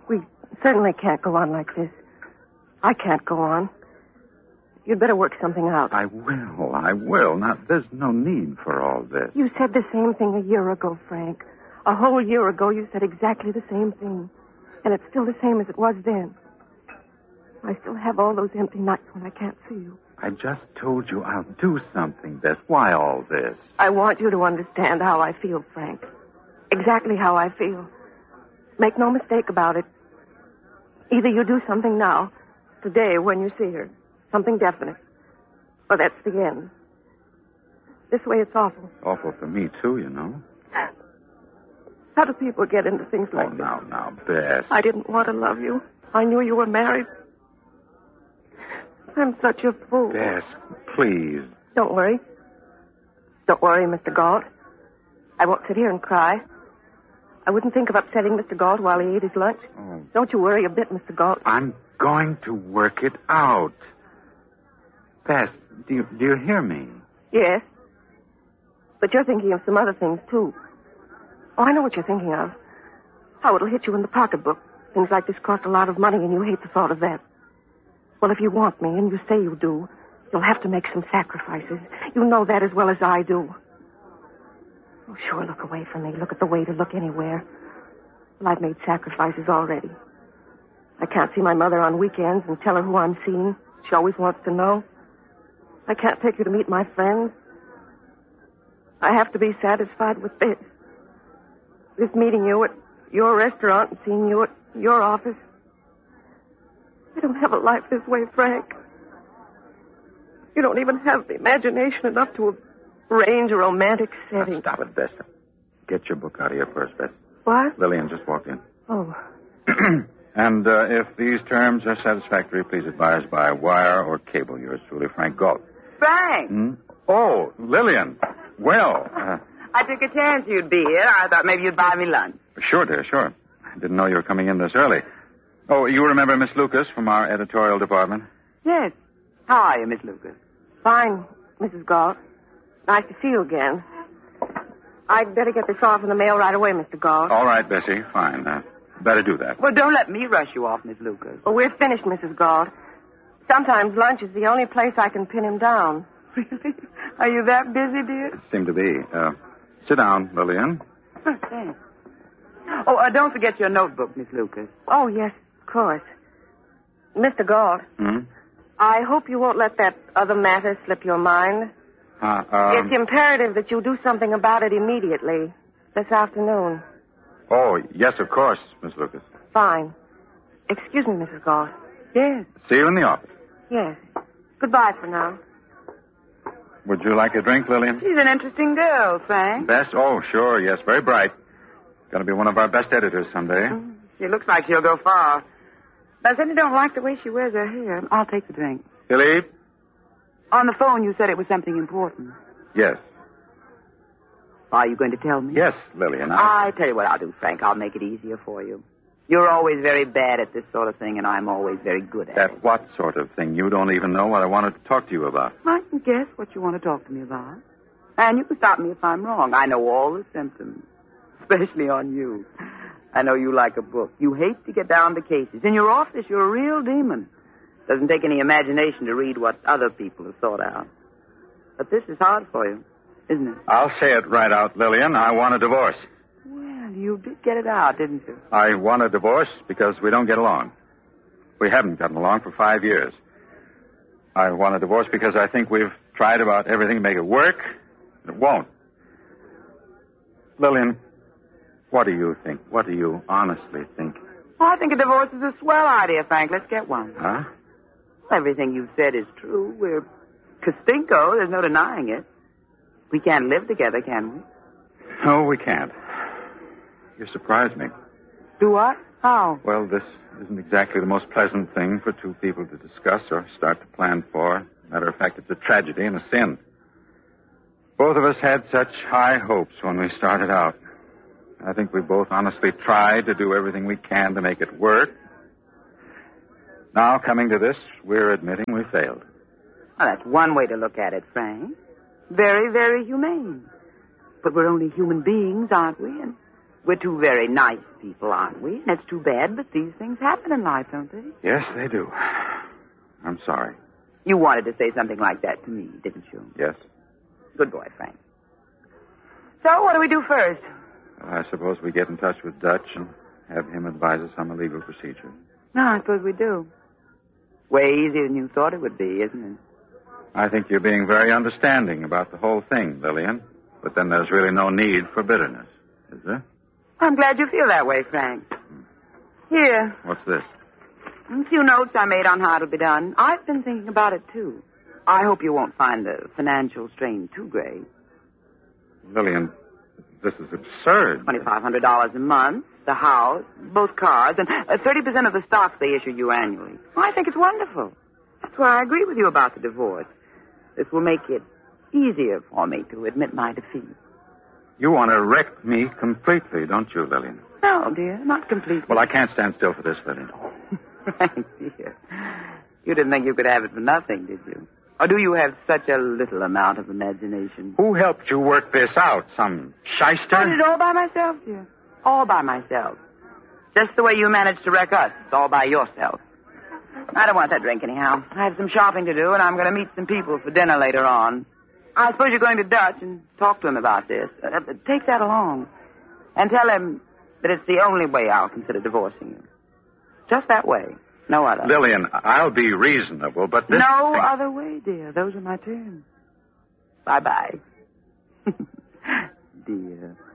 We certainly can't go on like this. I can't go on. You'd better work something out. I will. Now, there's no need for all this. You said the same thing a year ago, Frank. A whole year ago, you said exactly the same thing. And it's still the same as it was then. I still have all those empty nights when I can't see you. I just told you I'll do something, Bess. Why all this? I want you to understand how I feel, Frank. Exactly how I feel. Make no mistake about it. Either you do something now, today when you see her, something definite, or that's the end. This way it's awful. Awful for me, too, you know. How do people get into things like this? Now, Bess. I didn't want to love you. I knew you were married. I'm such a fool. Bess, please. Don't worry. Don't worry, Mr. Galt. I won't sit here and cry. I wouldn't think of upsetting Mr. Galt while he ate his lunch. Oh. Don't you worry a bit, Mr. Galt. I'm going to work it out. Bess, do you hear me? Yes. But you're thinking of some other things, too. Oh, I know what you're thinking of. How it'll hit you in the pocketbook. Things like this cost a lot of money, and you hate the thought of that. Well, if you want me, and you say you do, you'll have to make some sacrifices. You know that as well as I do. Oh, sure, look away from me. Look at the way to look anywhere. Well, I've made sacrifices already. I can't see my mother on weekends and tell her who I'm seeing. She always wants to know. I can't take her to meet my friends. I have to be satisfied with this. This meeting you at your restaurant and seeing you at your office. I don't have a life this way, Frank. You don't even have the imagination enough to arrange a romantic setting. Now, stop it, Bess. Get your book out of your purse, Bess. What? Lillian just walked in. Oh. And if these terms are satisfactory, please advise by wire or cable. Yours truly, Frank Galt. Frank! Hmm? Oh, Lillian. Well. I took a chance you'd be here. I thought maybe you'd buy me lunch. Sure, dear, sure. I didn't know you were coming in this early. Oh, you remember Miss Lucas from our editorial department? Yes. How are you, Miss Lucas? Fine, Mrs. Galt. Nice to see you again. I'd better get this off in the mail right away, Mr. Galt. All right, Bessie. Fine. Better do that. Well, don't let me rush you off, Miss Lucas. Well, we're finished, Mrs. Galt. Sometimes lunch is the only place I can pin him down. Really? Are you that busy, dear? Seem to be. Sit down, Lillian. Oh, thanks. Oh, don't forget your notebook, Miss Lucas. Oh, yes, of course. Mr. Galt. Hmm? I hope you won't let that other matter slip your mind. It's imperative that you do something about it immediately. This afternoon. Oh, yes, of course, Miss Lucas. Fine. Excuse me, Mrs. Galt. Yes. See you in the office. Yes. Goodbye for now. Would you like a drink, Lillian? She's an interesting girl, Frank. Bess? Oh, sure, yes. Very bright. Going to be one of our best editors someday. She looks like she'll go far. But I certainly don't like the way she wears her hair. I'll take the drink. Philippe? On the phone, you said it was something important. Yes. Are you going to tell me? Yes, Lillian. I tell you what I'll do, Frank. I'll make it easier for you. You're always very bad at this sort of thing, and I'm always very good at it. At what sort of thing? You don't even know what I wanted to talk to you about. I can guess what you want to talk to me about. And you can stop me if I'm wrong. I know all the symptoms, especially on you. I know you like a book. You hate to get down to cases. In your office, you're a real demon. Doesn't take any imagination to read what other people have thought out. But this is hard for you, isn't it? I'll say it right out, Lillian. I want a divorce. Well, you did get it out, didn't you? I want a divorce because we don't get along. We haven't gotten along for 5 years. I want a divorce because I think we've tried about everything to make it work. It won't. Lillian, what do you think? What do you honestly think? Well, I think a divorce is a swell idea, Frank. Let's get one. Huh? Everything you've said is true. We're Castinko. There's no denying it. We can't live together, can we? No, we can't. You surprised me. Do what? How? Well, this isn't exactly the most pleasant thing for two people to discuss or start to plan for. Matter of fact, it's a tragedy and a sin. Both of us had such high hopes when we started out. I think we both honestly tried to do everything we can to make it work. Now, coming to this, we're admitting we failed. Well, that's one way to look at it, Frank. Very, very humane. But we're only human beings, aren't we? And We're two very nice people, aren't we? And it's too bad, but these things happen in life, don't they? Yes, they do. I'm sorry. You wanted to say something like that to me, didn't you? Yes? Good boy, Frank. So, what do we do first? I suppose we get in touch with Dutch and have him advise us on the legal procedure. No, I suppose we do. Way easier than you thought it would be, isn't it? I think you're being very understanding about the whole thing, Lillian. But then there's really no need for bitterness, is there? I'm glad you feel that way, Frank. Here. What's this? A few notes I made on how it'll be done. I've been thinking about it, too. I hope you won't find the financial strain too great. Lillian, this is absurd. $2,500 a month, the house, both cars, and 30% of the stocks they issue you annually. I think it's wonderful. That's why I agree with you about the divorce. This will make it easier for me to admit my defeat. You want to wreck me completely, don't you, Lillian? No, dear, not completely. Well, I can't stand still for this, Lillian. Frank, dear. You didn't think you could have it for nothing, did you? Or do you have such a little amount of imagination? Who helped you work this out? Some shyster? I did it all by myself, dear. All by myself. Just the way you managed to wreck us. It's all by yourself. I don't want that drink anyhow. I have some shopping to do, and I'm going to meet some people for dinner later on. I suppose you're going to Dutch and talk to him about this. Take that along. And tell him that it's the only way I'll consider divorcing you. Just that way. No other. Lillian, I'll be reasonable, but this... No other way, dear. Those are my terms. Bye-bye. Dear.